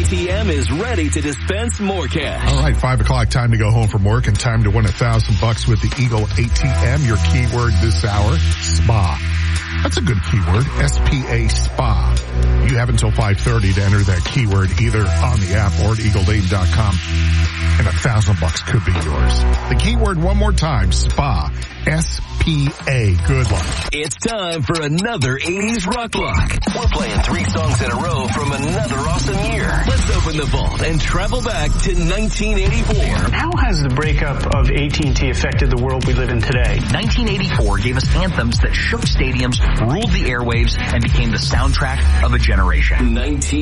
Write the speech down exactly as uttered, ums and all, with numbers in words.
T M is ready to dispense more cash. All right, five o'clock, time to go home from work and time to win a thousand bucks with the Eagle A T M. Your keyword this hour, spa. That's a good keyword, S P A spa. You have until five thirty to enter that keyword either on the app or at eagle dayton dot com, and a thousand bucks could be yours. The keyword one more time, spa, S P A. Good luck. It's time for another eighties Rock Block. We're playing three songs in a row from another awesome year. Let's open the vault and travel back to nineteen eighty-four. How has the breakup of A T and T affected the world we live in today? nineteen eighty-four gave us anthems that shook stadiums, ruled the airwaves, and became the soundtrack of a generation. nineteen